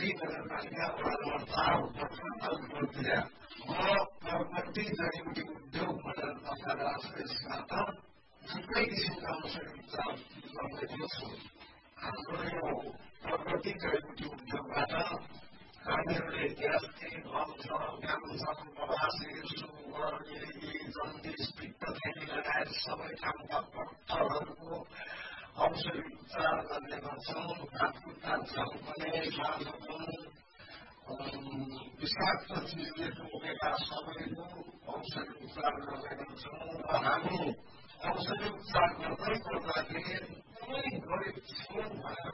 प्रगति नगरपालिका वडा नम्बर 12 प्रगति जडीबुटी उद्योग मण्डल तथा राजस्वबाट थुप्रै किसिमका औषधि उपचार गर्दैछु। हाम्रो यो प्रगति जडीबुटी उद्योगबाट हामीहरूले ग्यास्ट्रिक, क्यान्सर, बवासिर, सुगर, मिर्गी, जन्डिस, पित्तथैली लगायत सबै खालका पट्टहरूको औषधि उपचार गर्ने गर्छौँ। हातखुट्टा झम्कने, श्वासरोग, विषाक्त चिजले टोकेका सबैको औषधि उपचार गर्ने गर्छौँ र हामी औषधि उपचार गर्दै गर्दाखेरि कुनै गरिब छौँ भनेर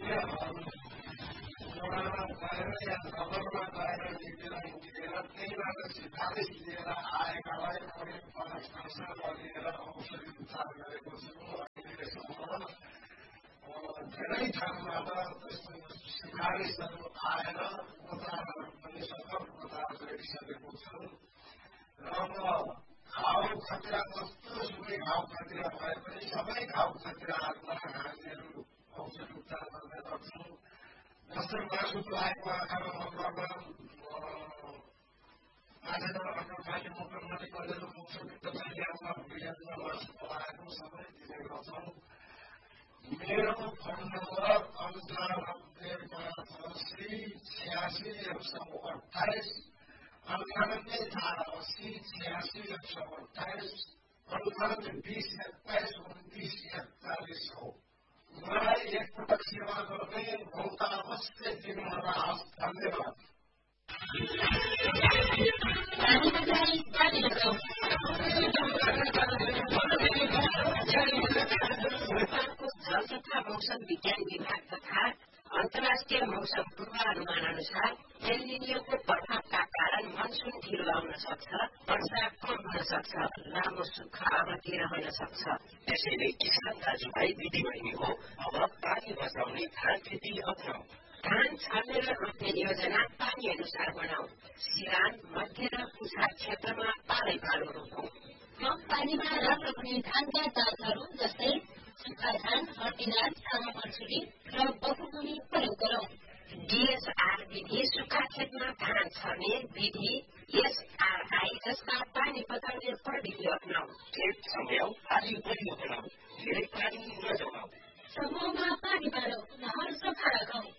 वडामा गएर या नगरमा गएर निक्लेर त्यहीबाट सिफारिस लिएर आएकालाई करिब 5 पैसा लिएर औषधि उपचार गरेको छु। अहिलेसम्म धेरै ठाउँबाट त्यस्तो सिफारिसहरू आएर उपचारहरू पनि सफल उपचार गरिसकेको छु र म घाउ खतिरा जस्तो सुकै घाउ खतिरा भए पनि सबै घाउ खतिराहरूलाई हामीहरू औषधि उपचार गर्ने गर्छौँ। जस्तै मासु लागेको आँखामा मकरमा माछामा अन्नखाली मकरमाथि कलेजो पुग्छ, पित्तथैलीमा भुँडीमा मासु पलाएको सबै दिने गर्छौँ। मेरो फोन नम्बर 9858866128 9848866128 9820212941 हो। मलाई एकपटक सेवा गर्ने मौका अवश्य दिनुहोला। धन्यवाद। जल तथा मौसम विज्ञान विभाग तथा अन्तर्राष्ट्रिय मौसम पूर्वानुमान अनुसार एल निनियोको प्रभावका कारण मनसुन ढिलो आउन सक्छ, वर्षा कम हुन सक्छ, लामो सुक्खा अवधि रहन सक्छ। त्यसैले किसान दाजुभाइ दिदीबहिनी हो, अब पानी बचाउने धान खेती अप्नाऊ। धान छर्ने र रोप्ने योजना पानी अनुसार बनाऊ। सिरान, मध्य र पुछा क्षेत्रमा पालै पालो रोपौं। कम पानीमा राम्रो हुने धानका जातहरू जस्तै सुक्खा धान, हर्दिनाथ, तामा मर्चुरी र बहुमुनी प्रयोग गरौं। डीएसआर विधि सुक्खा खेतमा धान छर्ने विधि, एसआरआई जस्ता पानी बचाउने प्रविधि अप्नाऊ। खेत सम्याउ, पानी बलियो बनाऊ, धेरै पानी नजमाऊ। समूहमा पानी बाँडौँ, नहर सफा राखौं।